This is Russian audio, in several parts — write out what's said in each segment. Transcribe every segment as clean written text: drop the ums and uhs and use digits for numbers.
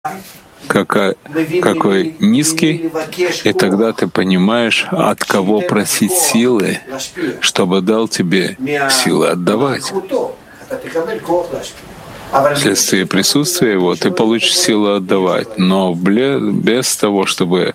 какой низкий, и тогда ты понимаешь, от кого просить силы, чтобы дал тебе силы отдавать. Вследствие присутствия его ты получишь силу отдавать, но без того, чтобы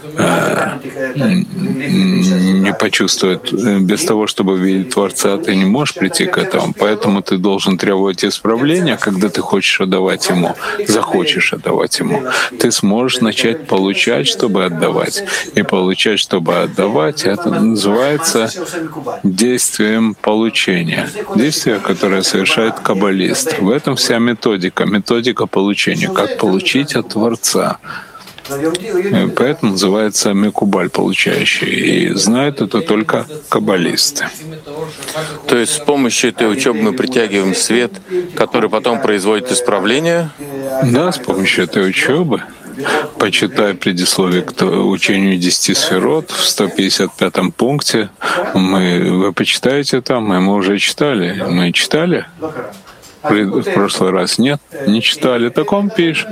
не почувствовать, без того, чтобы видеть Творца, ты не можешь прийти к этому. Поэтому ты должен требовать исправления, когда ты хочешь отдавать ему, захочешь отдавать ему. Ты сможешь начать получать, чтобы отдавать. И получать, чтобы отдавать, это называется действием получения. Действие, которое совершает каббалист. В этом вся методика получения, как получить от Творца. И поэтому называется мекубаль, получающий. И знают это только каббалисты. То есть с помощью этой учебы мы притягиваем свет, который потом производит исправление? Да, с помощью этой учебы. Почитай предисловие к учению 10 сферот в 155-м пункте. Вы почитаете там, мы уже читали. Мы читали? В прошлый раз нет, не читали. Так он пишет.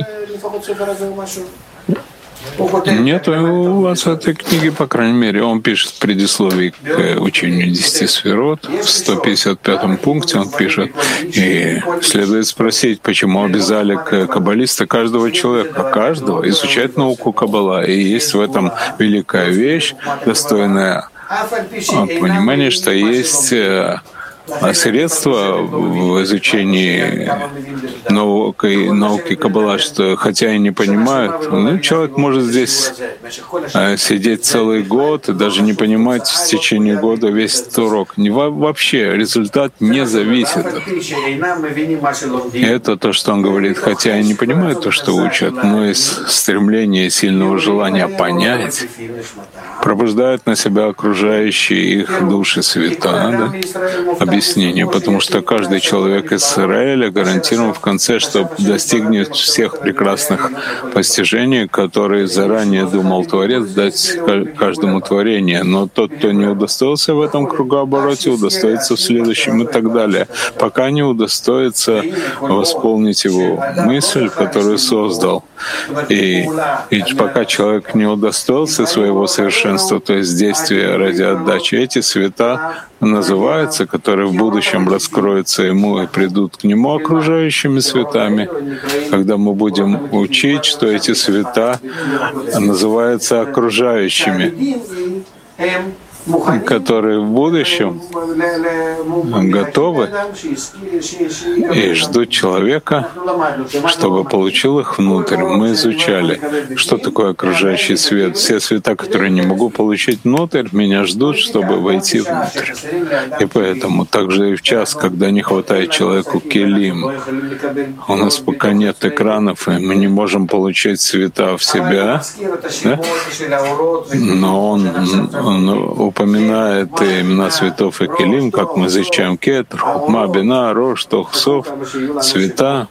Нет у вас этой книги, по крайней мере. Он пишет в предисловии к учению 10 сферот, в 155-м пункте он пишет. И следует спросить, почему обязали каббалиста каждого человека, каждого, изучать науку Каббала. И есть в этом великая вещь, достойная понимания, что есть средства в изучении науки Каббала, что хотя и не понимают, человек может здесь сидеть целый год и даже не понимать в течение года весь этот урок. Вообще результат не зависит от этого. И это то, что он говорит, хотя и не понимают то, что учат, но из стремления, сильного желания понять, пробуждают на себя окружающие их души света. Объяснение, потому что каждый человек из Израиля гарантирован в конце, что достигнет всех прекрасных постижений, которые заранее думал Творец дать каждому творению. Но тот, кто не удостоился в этом кругообороте, удостоится в следующем и так далее, пока не удостоится восполнить его мысль, которую создал. И пока человек не удостоился своего совершенства, то есть действия ради отдачи, эти света называются, которые в будущем раскроются ему и придут к нему окружающими светами, когда мы будем учить, что эти света называются окружающими, которые в будущем готовы и ждут человека, чтобы получил их внутрь. Мы изучали, что такое окружающий свет. Все света, которые не могу получить внутрь, меня ждут, чтобы войти внутрь. И поэтому также и в час, когда не хватает человеку келим, у нас пока нет экранов, и мы не можем получить света в себя, да? Но он упоминает имена светов и келим, как мы изучаем кетр, хукма, бина, рош, тохсов, цвета.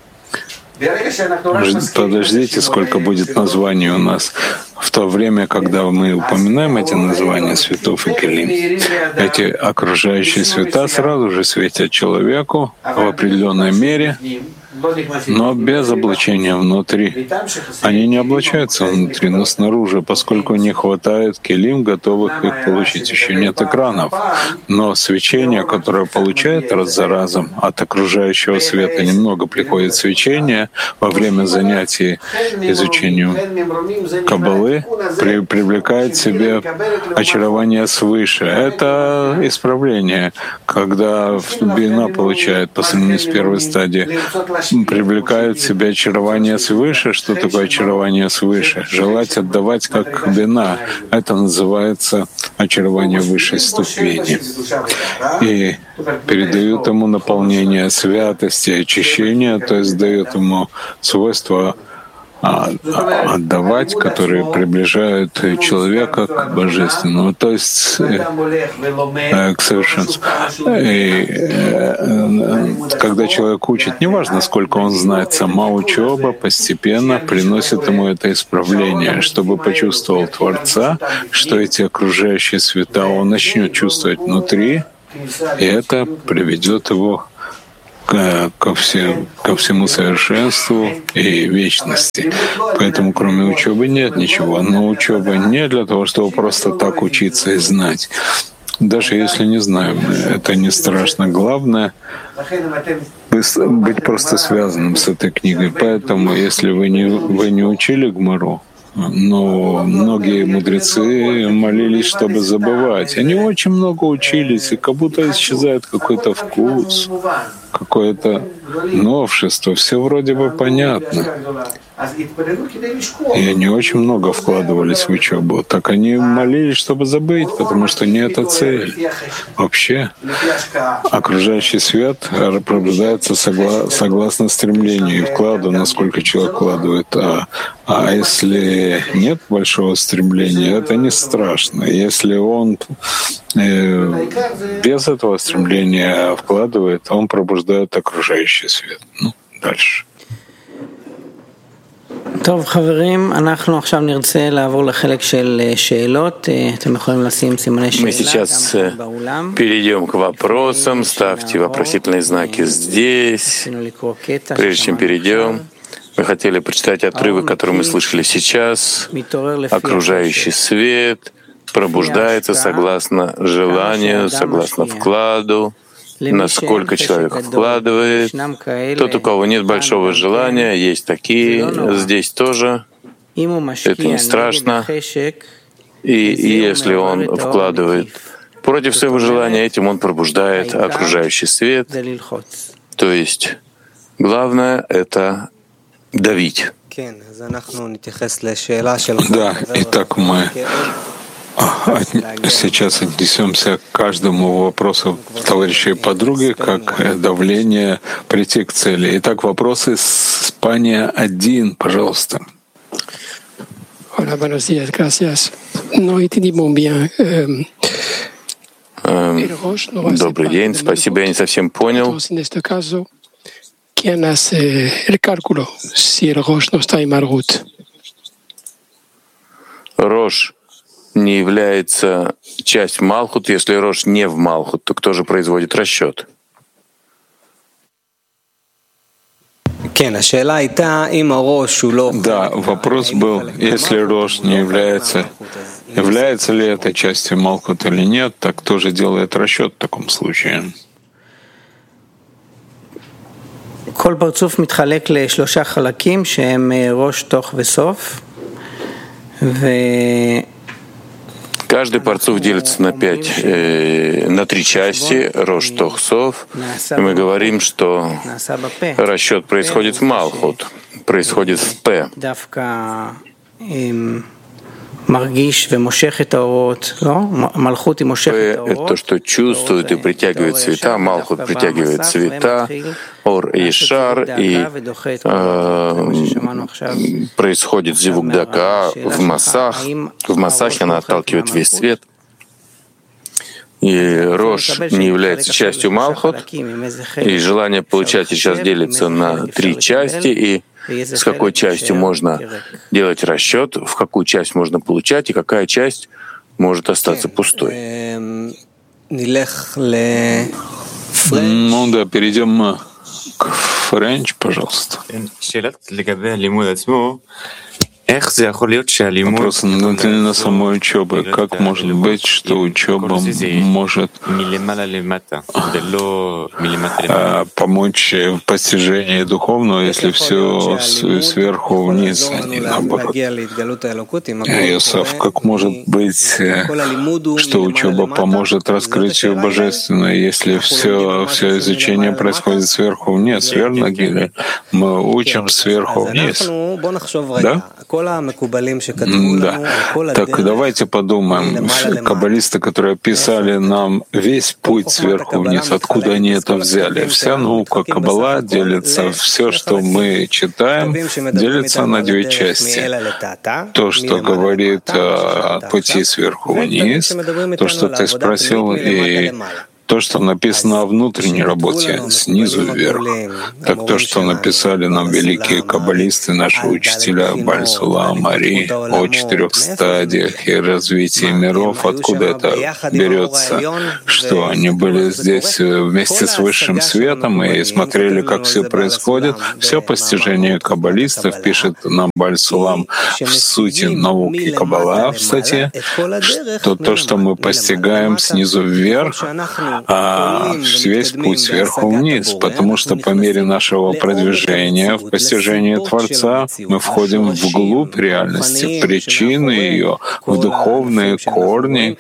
Подождите, сколько будет названий у нас. В то время, когда мы упоминаем эти названия светов и келим, эти окружающие света сразу же светят человеку в определенной мере, но без облачения внутри. Они не облачаются внутри, но снаружи, поскольку не хватает келим, готовых их получить. Еще нет экранов. Но свечение, которое получает раз за разом от окружающего света, немного приходит свечение во время занятий изучением Каббалы, привлекает в себе очарование свыше. Это исправление, когда бина получает по сравнению с первой стадией, привлекают в себя очарование свыше. Что такое очарование свыше? Желать отдавать как бина. Это называется очарование высшей ступени. И передают ему наполнение святости, очищения, то есть дают ему свойства отдавать, которые приближают человека к божественному, то есть к совершенству. И когда человек учит, неважно, сколько он знает, сама учеба постепенно приносит ему это исправление, чтобы почувствовал Творца, что эти окружающие света он начнет чувствовать внутри, и это приведет его ко всему совершенству и вечности. Поэтому кроме учебы нет ничего. Но учеба не для того, чтобы просто так учиться и знать. Даже если не знаем, это не страшно. Главное — быть просто связанным с этой книгой. Поэтому, если вы не учили Гмару, но многие мудрецы молились, чтобы забывать. Они очень много учились, и как будто исчезает какой-то вкус, какое-то новшество. Все вроде бы понятно. И они очень много вкладывались в учебу. Так они молились, чтобы забыть, потому что не это цель. Вообще, окружающий свет пробуждается согласно стремлению и вкладу, насколько человек вкладывает. А если нет большого стремления, это не страшно. Если он без этого стремления вкладывает, он пробуждает окружающий свет. Дальше. טוב, חברים, אנחנו עכשיו נרצה לעבור לחלק של שאלות. אתם יכולים לשים סימני שאלה. Мы сейчас перейдем к вопросам. Ставьте вопросительные знаки здесь. Прежде чем перейдем, мы хотели прочитать отрывок, который мы слышали сейчас. Окружающий свет пробуждается согласно желанию, согласно вкладу. Насколько человек вкладывает. Тот, у кого нет большого желания, есть такие, здесь тоже. Это не страшно. И если он вкладывает против своего желания, этим он пробуждает окружающий свет. То есть главное — это давить. Да, итак, мы сейчас отнесемся к каждому вопросу товарища и подруги, как давление прийти к цели. Итак, вопросы с Испания 1, пожалуйста. Hola, buenos días, gracias. No entendimos bien. Добрый день, спасибо, я не совсем понял. ¿Quién hace el cálculo si el Rosh no está en Malhut? Рош не является частью Малхут. Если Рош не в Малхут, то кто же производит расчет? Да, вопрос был, если Рош не является ли это частью Малхут или нет, так кто же делает расчет в таком случае? כל פרצוף מתחלק לשלושה חלקים שהם ראש, תוך וסוף. Каждый парцуф делится на три части, Рош, Тох, Сов. И мы говорим, что расчет происходит в Малхут, происходит в П. П — это то, что чувствует и притягивает цвета, Малхут притягивает цвета, Ор и Шар, и происходит зивук дака в массах. В массахе она отталкивает весь свет. И Рош не является частью Малхут, и желание получать сейчас делится на три части, и с какой частью можно делать расчет, в какую часть можно получать, и какая часть может остаться пустой. Ну да, перейдем к Френч, пожалуйста. Вопрос относительно самой учебы. Как может быть, что учеба может помочь в постижении духовного, если все сверху вниз, а не наоборот? Йосеф, как может быть, что учеба поможет раскрытию божественного, если все изучение происходит сверху вниз, верно, Гиля? Мы учим сверху вниз. Да? Да. Так давайте подумаем. Каббалисты, которые писали нам весь путь сверху вниз, откуда они это взяли? Вся наука Каббала делится, все, что мы читаем, делится на две части. То, что говорит о пути сверху вниз, то, что ты спросил, и то, что написано о внутренней работе, снизу вверх. Так то, что написали нам великие каббалисты, наши учителя Бааль Сулам, Ари, о 4 стадиях и развитии миров, откуда это берется, что они были здесь вместе с высшим светом и смотрели, как все происходит. Все постижение каббалистов, пишет нам Бааль Сулам в сути науки Каббала в статье, что то, что мы постигаем снизу вверх, а весь путь сверху вниз, потому что по мере нашего продвижения в постижении Творца мы входим вглубь реальности, причины ее, в духовные корни,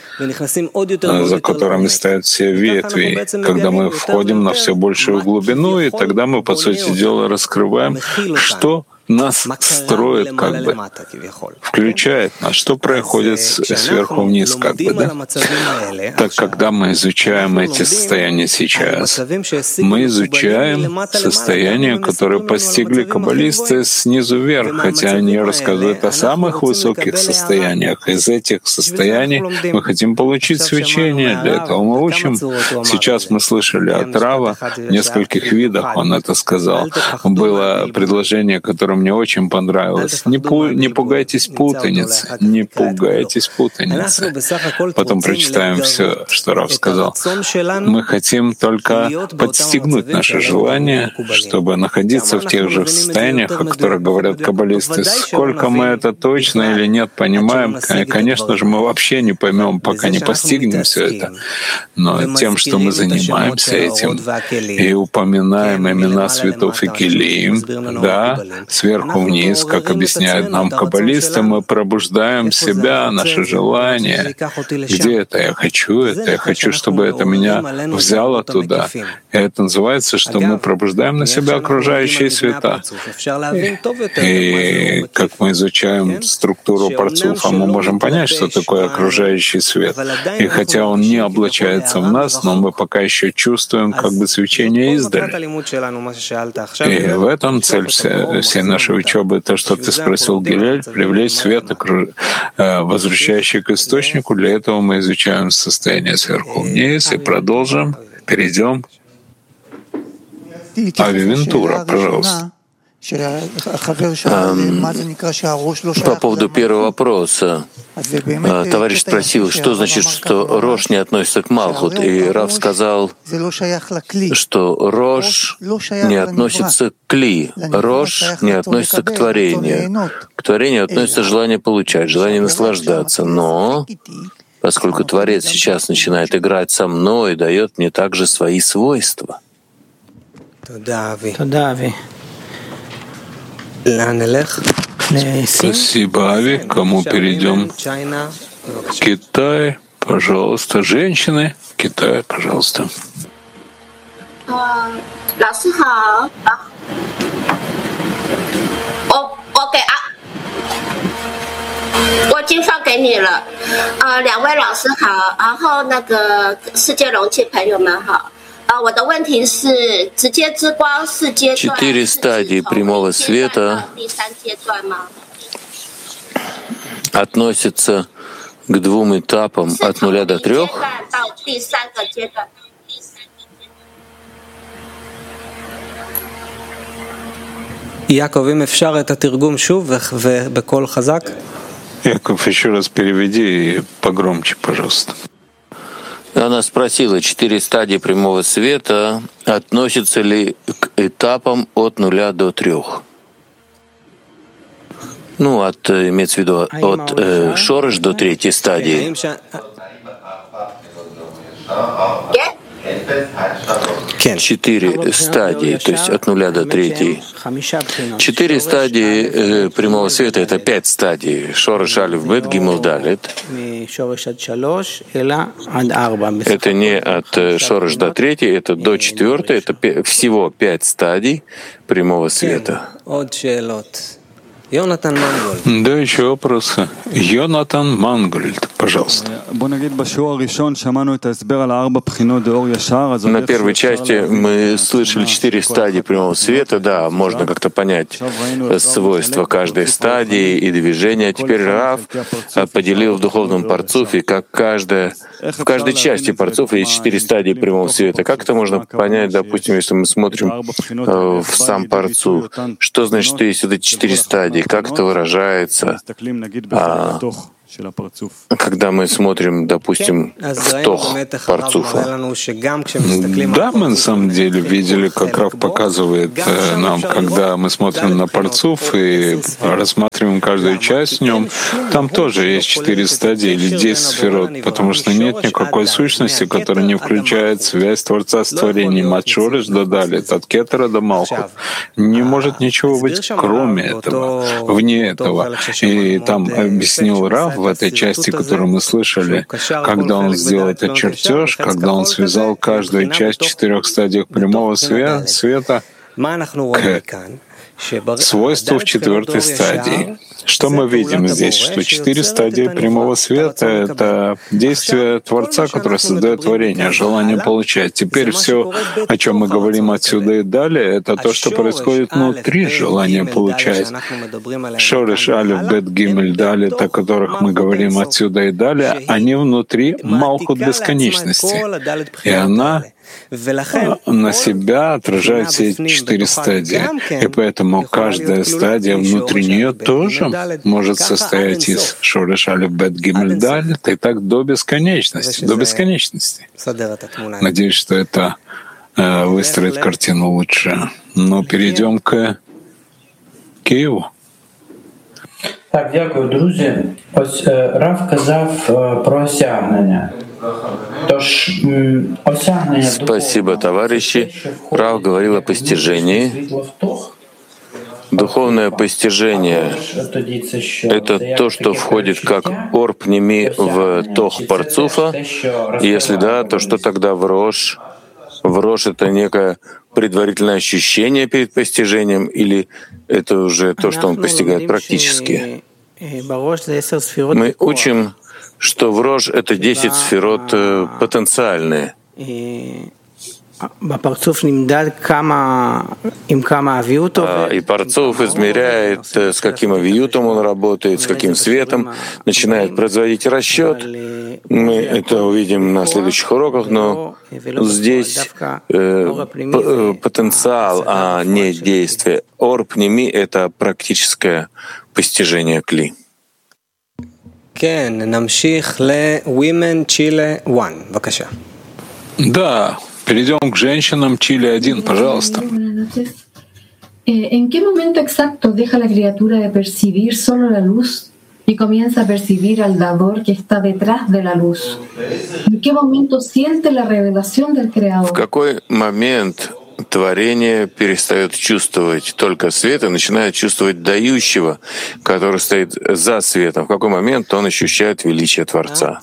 за которыми стоят все ветви. Когда мы входим на все большую глубину, и тогда мы, по сути дела, раскрываем, что нас строит, как бы, включает нас, что происходит сверху вниз, как бы, да? Так, когда мы изучаем эти состояния сейчас, мы изучаем состояния, которые постигли каббалисты снизу вверх, хотя они рассказывают о самых высоких состояниях. Из этих состояний мы хотим получить свечение, для этого мы учим. Сейчас мы слышали от Рава в нескольких видах, он это сказал. Было предложение, которое мне очень понравилось. Не пугайтесь путаницы, не пугайтесь путаницы. Потом прочитаем все, что Рав сказал. Мы хотим только подстегнуть наше желание, чтобы находиться в тех же состояниях, о которых говорят каббалисты. Сколько мы это точно или нет понимаем, конечно же, мы вообще не поймем, пока не постигнем все это. Но тем, что мы занимаемся этим и упоминаем имена святов и келим, да, сверху вниз, как объясняют нам каббалисты, мы пробуждаем себя, наше желание. Где это? Я хочу, чтобы это меня взяло туда. И это называется, что мы пробуждаем на себя окружающие света. И как мы изучаем структуру парцуфа, мы можем понять, что такое окружающий свет. И хотя он не облачается в нас, но мы пока еще чувствуем как бы свечение издали. И в этом цель всей нашей учебы, то, что ты спросил, Гилель, привлечь свет, возвращающий к источнику. Для этого мы изучаем состояние сверху вниз и продолжим, перейдем. Ави Вентура, пожалуйста. По поводу первого вопроса. Товарищ спросил, что значит, что Рош не относится к Малхут. И Рав сказал, что Рош не относится к Кли. Рош не относится к творению. К творению относится желание получать, желание наслаждаться. Но поскольку Творец сейчас начинает играть со мной, дает мне также свои свойства. Спасибо, Ави. Кому перейдем? Китай, пожалуйста. Женщины, Китай, пожалуйста. 老师好，我给我已经放给你了。两位老师好，然后那个世界容器朋友们好。我的问题是，直接之光是阶段 4 стадии прямого света относятся к 2 этапам от 0 до 3. Яков, אם אפשר את התרגום שוב ובקול חזק. Яков, еще раз переведи погромче, пожалуйста. Она спросила, 4 стадии прямого света относятся ли к этапам от 0 до 3? Ну, имеется в виду от Шореш до 3 стадии. 4 стадии, то есть от 0 до 3. 4 стадии прямого света — это 5 стадий. Шореш Алеф Бет Гимел Далет. Это не от Шореш до 3, это до 4, это всего 5 стадий прямого света. Да, еще вопросы. Йонатан Мангольд, Пожалуйста. На первой части мы слышали 4 стадии прямого света. Да, можно как-то понять свойства каждой стадии и движения. Теперь Рав поделил в духовном парцуфе, как в каждой части парцуфа есть 4 стадии прямого света. Как это можно понять, допустим, если мы смотрим в сам парцуф? Что значит, что есть вот эти 4 стадии? Как это выражается? Когда мы смотрим, допустим, в тох парцуфа. Да, мы на самом деле видели, как Рав показывает нам, когда мы смотрим на парцуф и рассматриваем каждую часть в нем, там тоже есть 4 стадии или 10 сферот, потому что нет никакой сущности, которая не включает связь Творца с творением от Шореш до Далит, от Кетера до Малхут. Не может ничего быть кроме этого, вне этого. И там объяснил Рав в этой части, которую мы слышали, когда он сделал этот чертеж, когда он связал каждую часть в 4 стадиях прямого света к свойству в 4 стадии. Что мы видим здесь? Что 4 стадии прямого света — это действие Творца, которое создает творение, желание получать. Теперь все, о чем мы говорим отсюда и далее, это то, что происходит внутри желания получать. Шореш, Алеф, Бет, Гимель, Далит, о которых мы говорим отсюда и далее, они внутри Малхут бесконечности. И она на себя отражает все эти 4 стадии. И поэтому каждая стадия внутри нее тоже может состоять из Шореш, Алеф, Бет, Гимель, Далит, и так до бесконечности. До бесконечности. Надеюсь, что это выстроит картину лучше. Но перейдем к Киеву. Так, дякую, друзі. Ось Рав казав про осягнення. Спасибо, товарищи. Рав говорил о постижении. Духовное постижение — это то, что входит как ор пними в тох парцуфа. Если да, то что тогда в рош? В рош — это некое предварительное ощущение перед постижением, или это уже то, что он постигает практически? Мы учим, что в рож — это 10 сферот потенциальные. И парцуф измеряет, с каким авиютом он работает, с каким светом, начинает производить расчет. Мы это увидим на следующих уроках, но здесь потенциал, а не действие. Ор пними — это практическое постижение кли. Да, перейдем к женщинам Чили-1, пожалуйста. ¿En qué momento exacto deja la criatura de percibir solo la luz y comienza a percibir al dador que está detrás de la luz? ¿En qué momento siente la revelación del Creador? В какой момент творение перестает чувствовать только свет и начинает чувствовать дающего, который стоит за светом? В какой момент он ощущает величие Творца?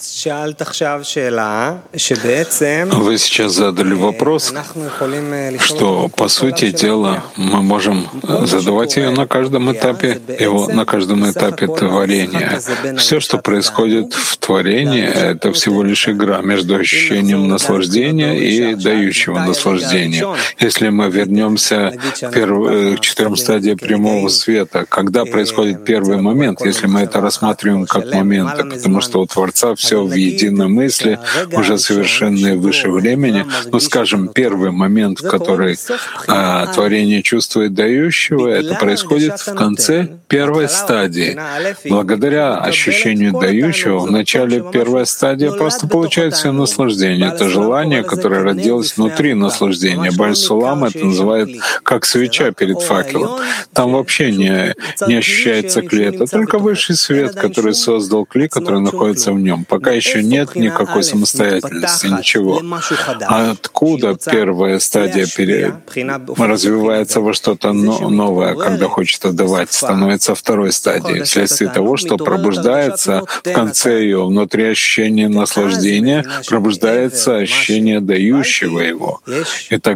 Вы сейчас задали вопрос, что, по сути дела, мы можем задавать ее на каждом этапе творения. Все, что происходит в творении, это всего лишь игра между ощущением наслаждения и дающего наслаждения. Если мы вернемся к 4 стадиям прямого света, когда происходит первый момент, если мы это рассматриваем как моменты, потому что у Творца все в единомыслии, уже совершенное выше времени, скажем, первый момент, в который творение чувствует дающего, это происходит в конце первой стадии. Благодаря ощущению дающего, в начале первой стадии просто получает все наслаждение. Это желание, которое родилось внутри наслаждения. Баль-Сулам это называет как свеча перед факелом. Там вообще не ощущается кли, это только высший свет, который создал кли, который находится в нем. Пока еще нет никакой самостоятельности, ничего. А откуда первая стадия развивается во что-то новое, когда хочет отдавать, становится второй стадией, вследствие того, что пробуждается в конце ее внутри ощущения наслаждения, пробуждается ощущение дающего его. И тогда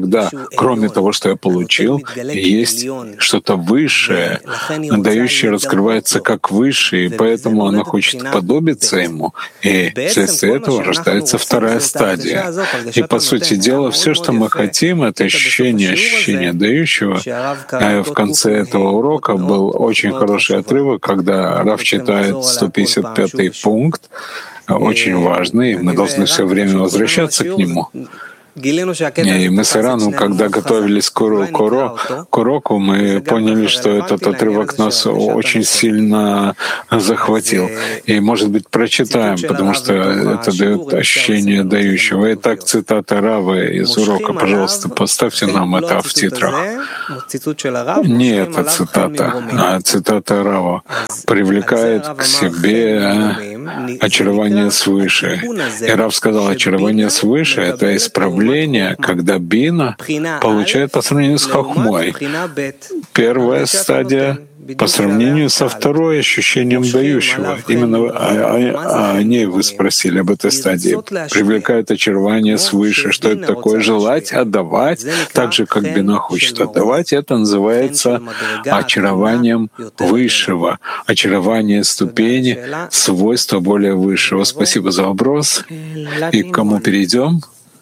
кроме того, что я получил, есть что-то высшее, дающее раскрывается как высшее, и поэтому она хочет подобиться ему, и вследствие этого рождается вторая стадия. И, по сути дела, все, что мы хотим, это ощущение дающего. В конце этого урока был очень хороший отрывок, когда Рав читает 155-й пункт, очень важный, и мы должны все время возвращаться к нему. И мы с Ираном, когда готовились к уроку, мы поняли, что этот отрывок нас очень сильно захватил. И, может быть, прочитаем, потому что это дает ощущение дающего. Итак, цитата Равы из урока, пожалуйста, поставьте нам это в титрах. Не эта цитата, а цитата Рава привлекает к себе очарование свыше. И Рав сказал, очарование свыше — это исправление, когда бина получает по сравнению с хохмой. Первая стадия по сравнению со второй ощущением дающего. Именно о ней вы спросили, об этой стадии. Привлекает очарование свыше. Что это такое? Желать, отдавать, так же, как бина хочет отдавать. Это называется очарованием высшего. Очарование ступени, свойства более высшего. Спасибо за вопрос. И к кому перейдем?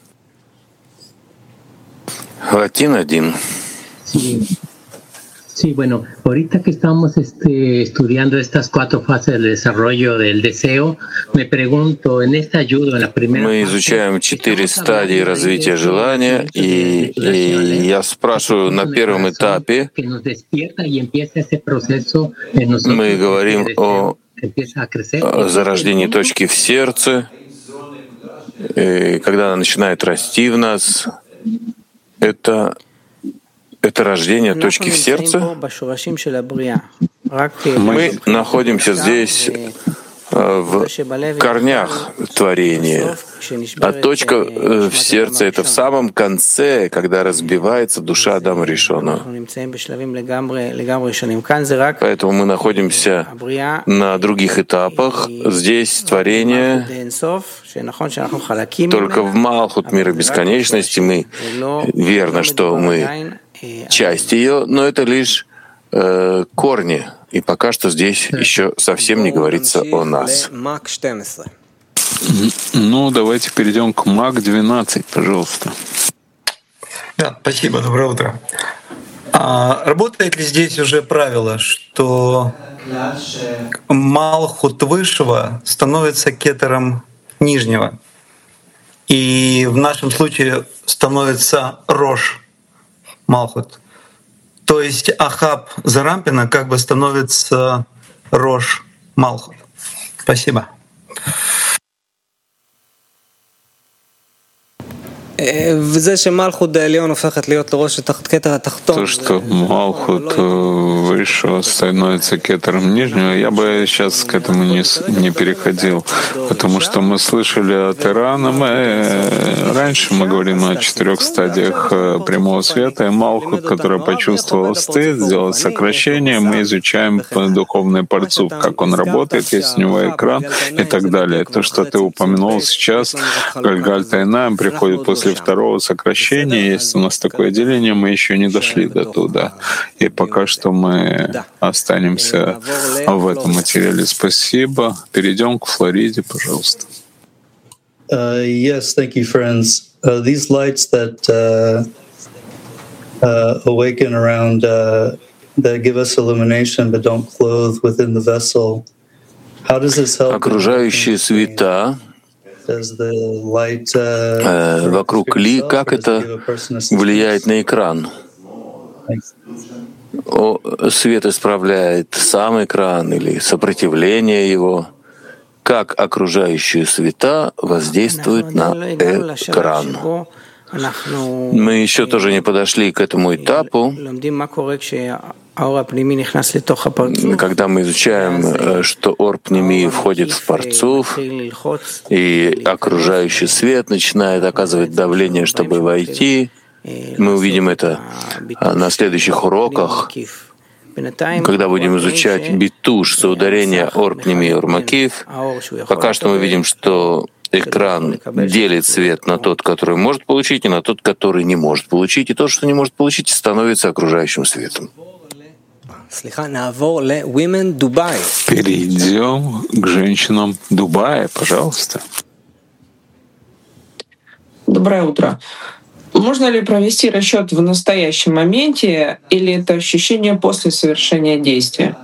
Латин 1. Sí, bueno, ahorita que estamos estudiando estas 4 fases del desarrollo del deseo, me pregunto, en esta ayuda, en la primera Мы изучаем 4 стадии развития желания, и я спрашиваю, на первом этапе мы говорим о зарождении точки в сердце, и когда она начинает расти в нас, это рождение точки в сердце. Мы находимся здесь в корнях творения, а точка в сердце — это в самом конце, когда разбивается душа Адама Ришона. Поэтому мы находимся на других этапах. Здесь творение только в Малхут мира бесконечности. Мы верно, что мы часть ее, но это лишь корни. И пока что здесь еще совсем не говорится о нас. Ну, давайте перейдем к Мак 12, пожалуйста. Да, спасибо, доброе утро. Работает ли здесь уже правило, что Малхут высшего становится кетером нижнего, и в нашем случае становится Рош Малхут? То есть Ахаб Зарампина как бы становится Рош Малхут. Спасибо. То, что Малхут высшего становится кетером нижнего, я бы сейчас к этому не переходил, потому что мы слышали от Ирана, раньше мы говорим о 4 стадиях прямого света, и Малхут, который почувствовал стыд, сделал сокращение, мы изучаем духовный парцуф, как он работает, есть у него экран и так далее. То, что ты упомянул сейчас, Гальгальта и Найм приходит после второго сокращения. Есть у нас такое деление, мы еще не дошли до туда. И пока что мы останемся в этом материале. Спасибо. Перейдем к Флориде, пожалуйста. Yes, thank you, friends. These lights that awaken around, that give us illumination but don't clothe within the vessel. How does this help? Окружающие света вокруг Ли, как это влияет на экран? Свет исправляет сам экран или сопротивление его? Как окружающие света воздействуют на экран? Мы еще тоже не подошли к этому этапу, когда мы изучаем, что ор пними входит в парцуф, и окружающий свет начинает оказывать давление, чтобы войти. Мы увидим это на следующих уроках, когда будем изучать битуш, соударение ор пними и ор макив. Пока что мы видим, что экран делит свет на тот, который может получить, и на тот, который не может получить, и тот, что не может получить, становится окружающим светом. Перейдем к женщинам Дубая, пожалуйста. Доброе утро. Можно ли провести расчет в настоящем моменте или это ощущение после совершения действия?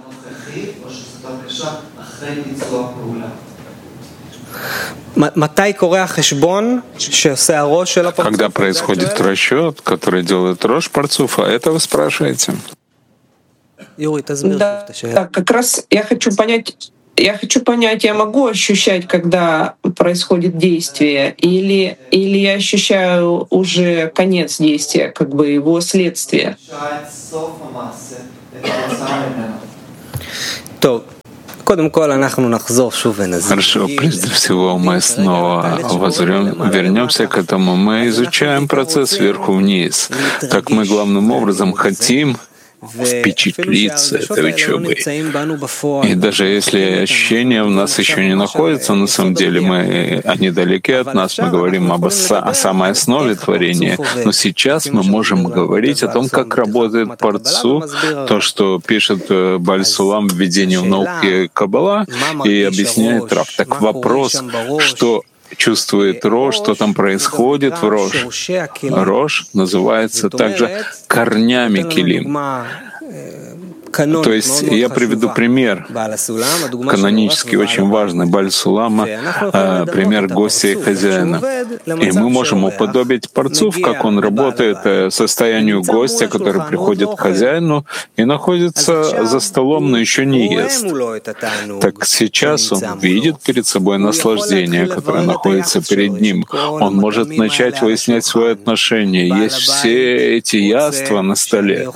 Когда происходит расчет, который делает Рош Парцуфа, это вы спрашиваете? Да, как раз я хочу понять, я могу ощущать, когда происходит действие, или я ощущаю уже конец действия, как бы его следствие? Хорошо, прежде всего мы снова вернемся к этому. Мы изучаем процесс сверху вниз. Так мы главным образом хотим впечатлиться этой учебой. И даже если ощущения у нас еще не находятся, на самом деле они далеки от нас, мы говорим о самой основе творения, но сейчас мы можем говорить о том, как работает Парцу, то, что пишет Бааль Сулам в введении в науке Каббала и объясняет Рав. Так вопрос, что чувствует Рош, что там происходит в Рош. Рош называется также корнями Келим. То есть я приведу пример, канонически очень важный, Бааль Сулама, пример гостя и хозяина. И мы можем уподобить Парцуф, как он работает, состоянию гостя, который приходит к хозяину и находится за столом, но еще не ест. Так сейчас он видит перед собой наслаждение, которое находится перед ним. Он может начать выяснять свои отношения. Есть все эти яства на столе.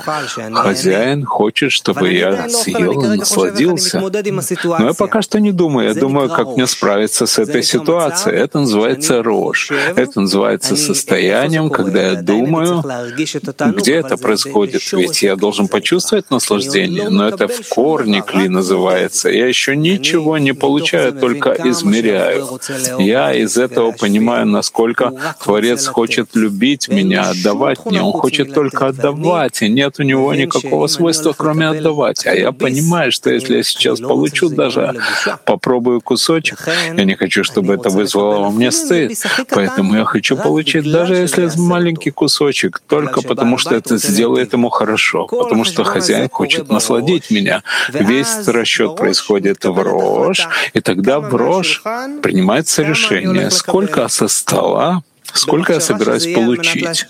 Хозяин хочет, чтобы я съел и насладился. Но я пока что не думаю. Я думаю, как мне справиться с этой ситуацией. Это называется Рош. Это называется состоянием, когда я думаю, где это происходит. Ведь я должен почувствовать наслаждение, но это в корне кли называется. Я еще ничего не получаю, только измеряю. Я из этого понимаю, насколько Творец хочет любить меня, отдавать мне. Он хочет только отдавать, и нет у него никакого свойства, кроме отдавать. А я понимаю, что если я сейчас получу даже, попробую кусочек, я не хочу, чтобы это вызвало во мне стыд. Поэтому я хочу получить, даже если маленький кусочек, только потому что это сделает ему хорошо, потому что хозяин хочет насладить меня. Весь расчет происходит в Рош, и тогда в Рош принимается решение, сколько со стола, сколько я собираюсь получить.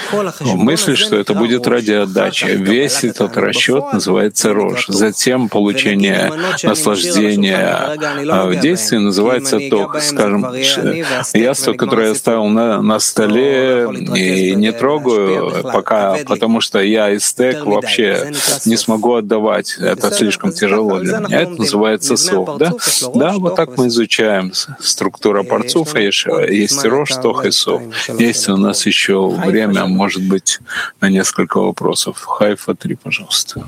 В мысли, что это будет ради отдачи. Весь этот расчет называется Рош. Затем получение наслаждения в действии называется ток. Скажем, яство, которое я ставил на столе и не трогаю пока, потому что я истек вообще не смогу отдавать. Это слишком тяжело для меня. Это называется сов. Да, вот так мы изучаем структуру Парцуфа. Есть Рош, Тох и Сов. Есть у нас еще время, может быть, на несколько вопросов. Хайфа 3, пожалуйста.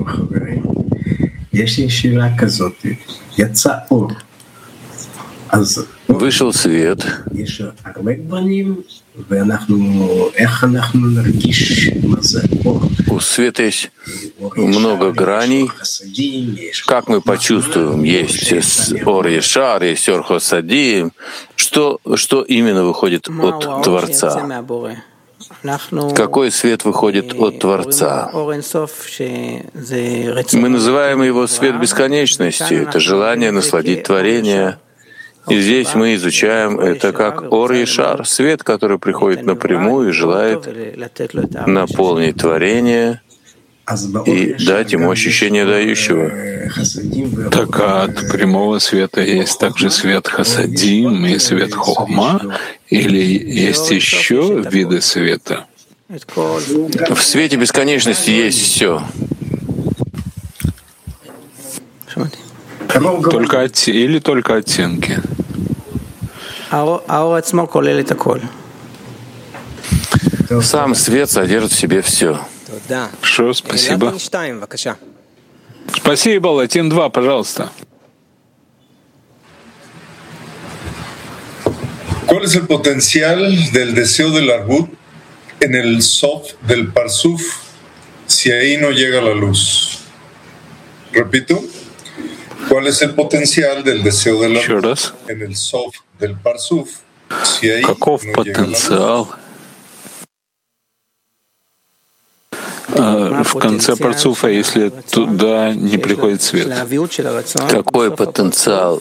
Вышел свет. У света есть много граней. Как мы почувствуем? Есть Ор Ешар, есть Ор Хосадим. Что именно выходит от Творца? Какой свет выходит от Творца? Мы называем его свет бесконечности. Это желание насладить творение. И здесь мы изучаем это как Ор Ешар, свет, который приходит напрямую и желает наполнить творение и дать ему ощущение дающего. Так от прямого света есть также свет Хасадим и свет Хохма, или есть еще виды света? В свете бесконечности есть все. Только оттенки. Сам свет содержит в себе все. Хорошо, спасибо. Спасибо, Латин 2, пожалуйста. ¿Cuál es el potencial del deseo del arbut en el sof del parsuf si ahí no llega la luz? Repito, ¿cuál es el potencial del deseo del arbut en el sof del parsuf si ahí Каков no llega la потенциал luz? в конце парцуфа, если туда не приходит свет? Какой потенциал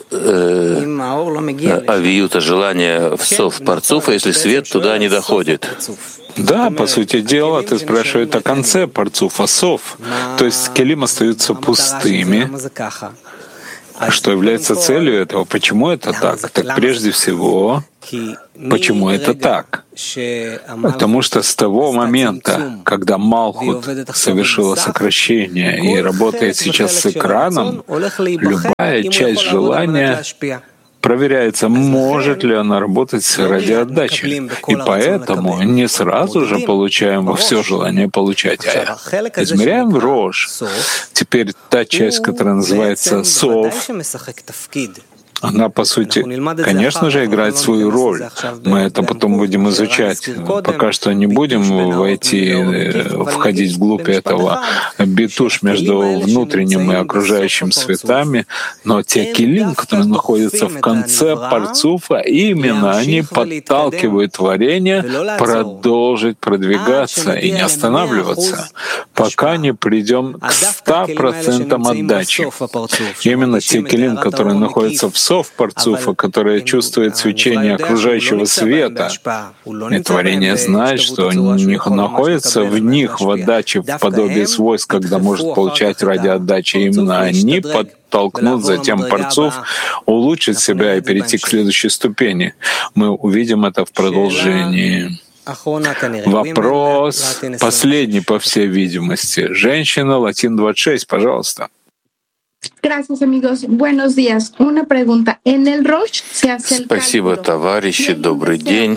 авиюта, желания в сов парцуфа, если свет туда не доходит? Да, по сути дела, ты спрашиваешь о конце парцуфа сов. То есть келим остаются пустыми. Что является целью этого? Почему это так? Так прежде всего, почему это так? Потому что с того момента, когда Малхут совершила сокращение и работает сейчас с экраном, любая часть желания проверяется, может ли она работать ради отдачи. И поэтому не сразу же получаем все желание получать, а измеряем в рож. Теперь та часть, которая называется сов, она, по сути, конечно же, играет свою роль. Мы это потом будем изучать. Пока что не будем входить вглубь этого битуш между внутренним и окружающим светами, но те килим, которые находятся в конце парцуфа, именно они подталкивают творение продолжить продвигаться и не останавливаться, пока не придем к 100% отдачи. Именно те килим, которые находятся в парцуфа, которое чувствует свечение окружающего света. И творение знает, что находится в них в отдаче в подобии свойств, когда может получать ради отдачи. Именно они подтолкнут затем парцуф улучшить себя и перейти к следующей ступени. Мы увидим это в продолжении. Вопрос последний, по всей видимости. Женщина, Латин 26, пожалуйста. Gracias, amigos. Buenos días. Una pregunta. En el Rosh se hace el Спасибо, товарищи. Добрый день.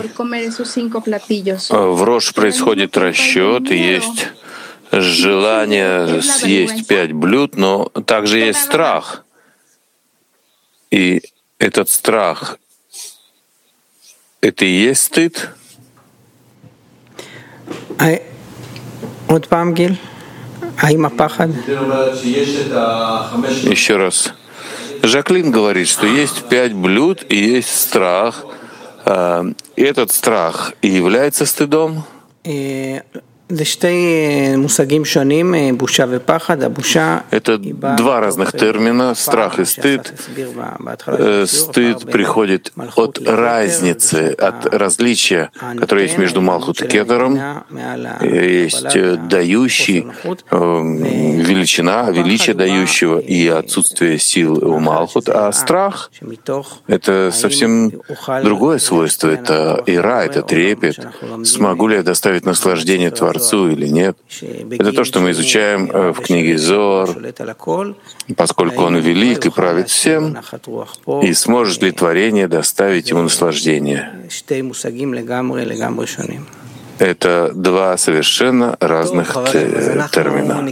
В Рош происходит расчет, и есть желание съесть 5 блюд, но также есть страх. И этот страх — это и есть стыд? Еще раз. Жаклин говорит, что есть 5 блюд и есть страх. Этот страх и является стыдом? Это два разных термина — страх и стыд. Стыд приходит от разницы, от различия, которое есть между Малхут и Кетером. Есть дающий, величина, величие дающего и отсутствие сил у Малхут. А страх — это совсем другое свойство. Это ира, это трепет. Смогу ли я доставить наслаждение Творцу или нет? Это то, что мы изучаем в книге Зоар, поскольку он велик и правит всем, и сможет ли творение доставить ему наслаждение? Это два совершенно разных термина.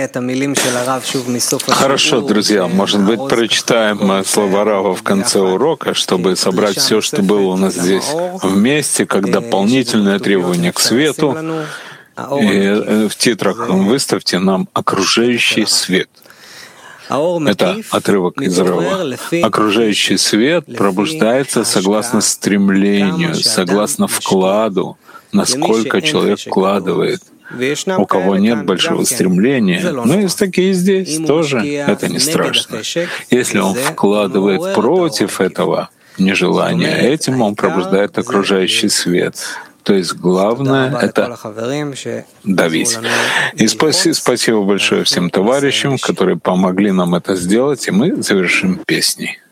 Хорошо, друзья, может быть, прочитаем слова Рава в конце урока, чтобы собрать все, что было у нас здесь вместе, как дополнительное требование к свету. И в титрах выставьте нам окружающий свет. Это отрывок из Рава. Окружающий свет пробуждается согласно стремлению, согласно вкладу, насколько человек вкладывает. У кого нет большого стремления, но есть такие здесь тоже, это не страшно. Если он вкладывает против этого нежелания, этим он пробуждает окружающий свет. То есть главное — это давить. И спасибо большое всем товарищам, которые помогли нам это сделать, и мы завершим песней.